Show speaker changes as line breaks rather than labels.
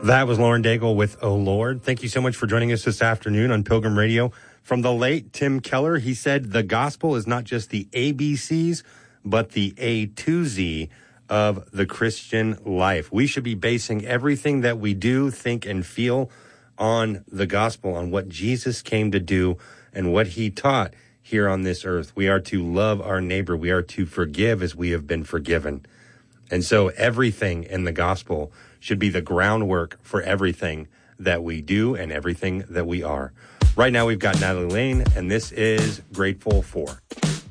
That was Lauren Daigle with Oh Lord. Thank you so much for joining us this afternoon on Pilgrim Radio. From the late Tim Keller, he said the gospel is not just the ABCs, but the A to Z of the Christian life. We should be basing everything that we do, think, and feel on the gospel, on what Jesus came to do and what he taught here on this earth. We are to love our neighbor. We are to forgive as we have been forgiven. And so everything in the gospel should be the groundwork for everything that we do and everything that we are. Right now, we've got Natalie Lane, and this is Grateful For.